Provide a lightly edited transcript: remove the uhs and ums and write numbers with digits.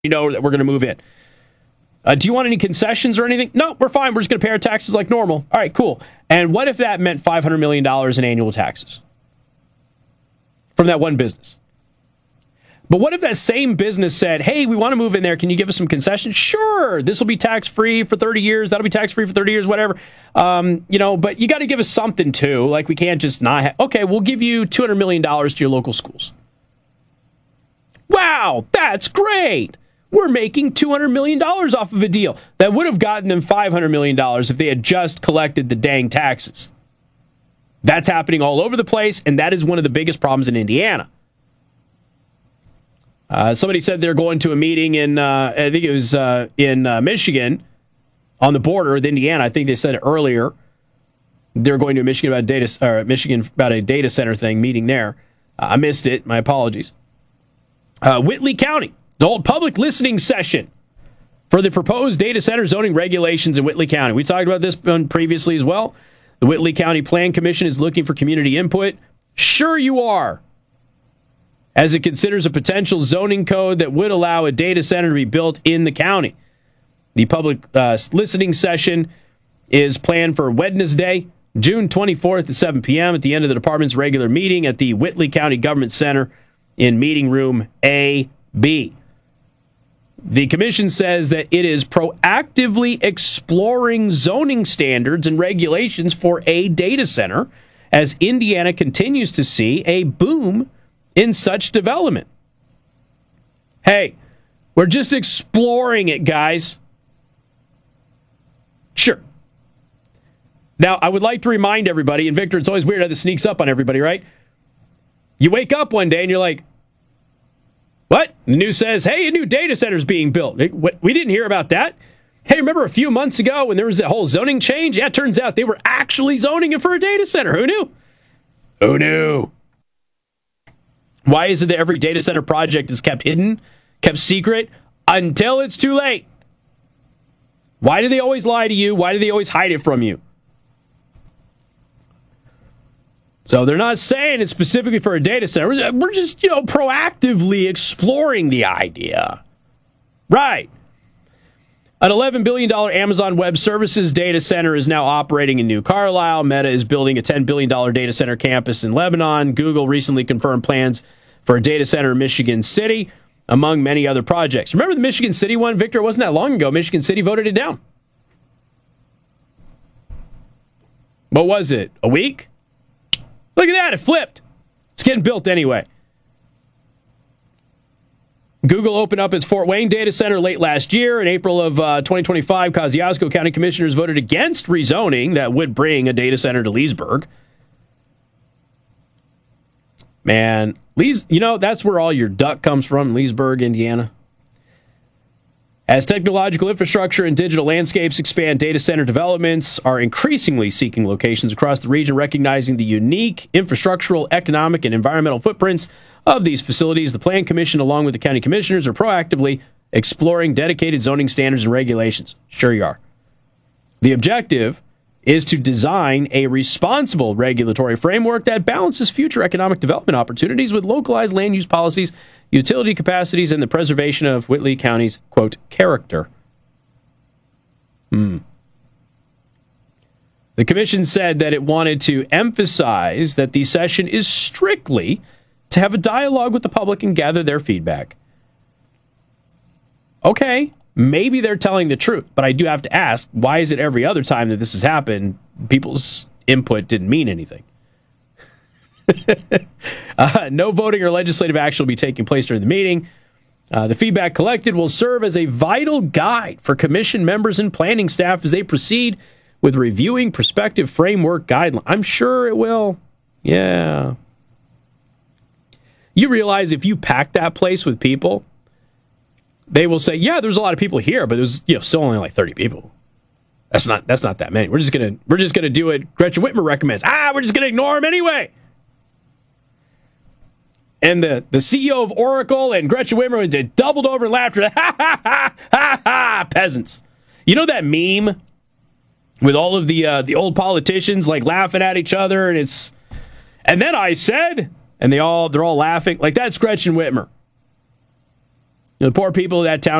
you know that we're going to move in. Do you want any concessions or anything? No, we're fine. We're just going to pay our taxes like normal. All right, cool. And what if that meant $500 million in annual taxes from that one business? But what if that same business said, hey, we want to move in there. Can you give us some concessions? Sure. This will be tax-free for 30 years. That'll be tax-free for 30 years, whatever. But you got to give us something, too. Like, we can't just not okay, we'll give you $200 million to your local schools. Wow, that's great. We're making $200 million off of a deal that would have gotten them $500 million if they had just collected the dang taxes. That's happening all over the place, and that is one of the biggest problems in Indiana. Somebody said they're going to a meeting in, I think it was in Michigan, on the border with Indiana. I think they said it earlier. They're going to Michigan about a data center thing, meeting there. I missed it. My apologies. Whitley County, the old public listening session for the proposed data center zoning regulations in Whitley County. We talked about this one previously as well. The Whitley County Plan Commission is looking for community input. Sure you are. As it considers a potential zoning code that would allow a data center to be built in the county. The public listening session is planned for Wednesday, June 24th at 7 p.m. at the end of the department's regular meeting at the Whitley County Government Center in Meeting Room A-B. The commission says that it is proactively exploring zoning standards and regulations for a data center as Indiana continues to see a boom in such development. Hey, we're just exploring it, guys. Sure. Now, I would like to remind everybody, and Victor, it's always weird how this sneaks up on everybody, right? You wake up one day and you're like, what? The news says, hey, a new data center's being built. We didn't hear about that. Hey, remember a few months ago when there was that whole zoning change? Yeah, it turns out they were actually zoning it for a data center. Who knew? Who knew? Why is it that every data center project is kept hidden, kept secret, until it's too late? Why do they always lie to you? Why do they always hide it from you? So they're not saying it's specifically for a data center. We're just, proactively exploring the idea. Right. An $11 billion Amazon Web Services data center is now operating in New Carlisle. Meta is building a $10 billion data center campus in Lebanon. Google recently confirmed plans for a data center in Michigan City, among many other projects. Remember the Michigan City one, Victor? It wasn't that long ago. Michigan City voted it down. What was it? A week? Look at that. It flipped. It's getting built anyway. Google opened up its Fort Wayne data center late last year. In April of 2025, Kosciuszko County commissioners voted against rezoning that would bring a data center to Leesburg. Man, that's where all your duck comes from, Leesburg, Indiana. As technological infrastructure and digital landscapes expand, data center developments are increasingly seeking locations across the region, recognizing the unique infrastructural, economic, and environmental footprints of these facilities. The Plan Commission, along with the county commissioners, are proactively exploring dedicated zoning standards and regulations. Sure you are. The objective is to design a responsible regulatory framework that balances future economic development opportunities with localized land use policies, utility capacities, and the preservation of Whitley County's, quote, character. The commission said that it wanted to emphasize that the session is strictly to have a dialogue with the public and gather their feedback. Okay, maybe they're telling the truth, but I do have to ask, why is it every other time that this has happened, people's input didn't mean anything? No voting or legislative action will be taking place during the meeting. The feedback collected will serve as a vital guide for commission members and planning staff as they proceed with reviewing prospective framework guidelines. I'm sure it will. Yeah. You realize if you pack that place with people, they will say, yeah, there's a lot of people here, but there's still only like 30 people. That's not that many. We're just gonna do it. Gretchen Whitmer recommends. We're just gonna ignore them anyway. And the CEO of Oracle and Gretchen Whitmer did doubled over in laughter. Ha ha ha ha ha! Peasants. You know that meme with all of the old politicians like laughing at each other, and then I said, and they're all laughing like that's Gretchen Whitmer. The poor people of that town